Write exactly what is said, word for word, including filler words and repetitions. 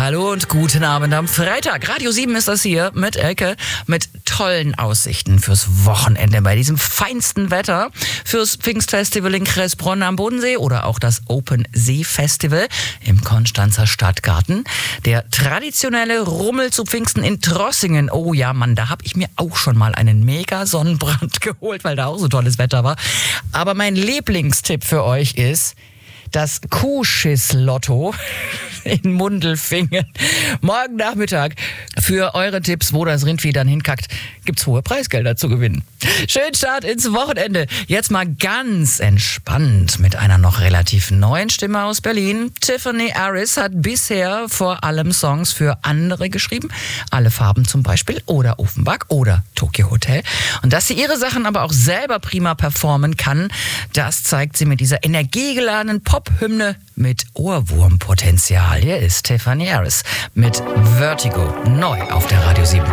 Hallo und guten Abend am Freitag. Radio sieben ist das hier mit Elke, mit tollen Aussichten fürs Wochenende bei diesem feinsten Wetter, fürs Pfingstfestival in Kressbronn am Bodensee oder auch das Open See Festival im Konstanzer Stadtgarten. Der traditionelle Rummel zu Pfingsten in Trossingen. Oh ja, Mann, da habe ich mir auch schon mal einen mega Sonnenbrand geholt, weil da auch so tolles Wetter war. Aber mein Lieblingstipp für euch ist das Kuhschiss-Lotto in Mundelfingen. Morgen Nachmittag für eure Tipps, wo das Rindvieh dann hinkackt, gibt's hohe Preisgelder zu gewinnen. Schönen Start ins Wochenende. Jetzt mal ganz entspannt mit einer noch relativ neuen Stimme aus Berlin. Tiffany Harris hat bisher vor allem Songs für andere geschrieben. Alle Farben zum Beispiel oder Offenbach oder Tokyo Hotel. Und dass sie ihre Sachen aber auch selber prima performen kann, das zeigt sie mit dieser energiegeladenen Pop-Hymne mit Ohrwurmpotenzial. Hier ist Tiffany Harris mit Vertigo, neu auf der Radio sieben.